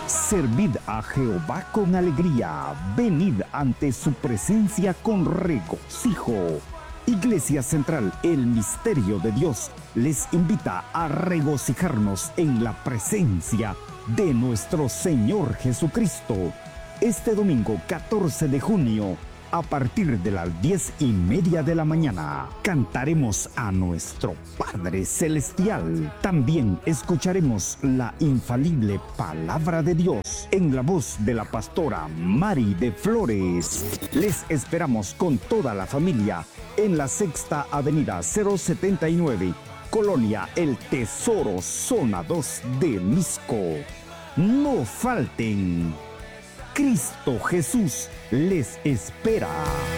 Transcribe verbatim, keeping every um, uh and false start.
Servid a Jehová con alegría, venid ante su presencia con regocijo. Iglesia Central, el Misterio de Dios, les invita a regocijarnos en la presencia de nuestro Señor Jesucristo. Este domingo catorce de junio, a partir de las diez y media de la mañana, cantaremos a nuestro Padre Celestial. También escucharemos la infalible Palabra de Dios en la voz de la pastora Mari de Flores. Les esperamos con toda la familia en la Sexta Avenida cero setenta y nueve, Colonia El Tesoro, Zona dos de Misco. No falten. Cristo Jesús les espera.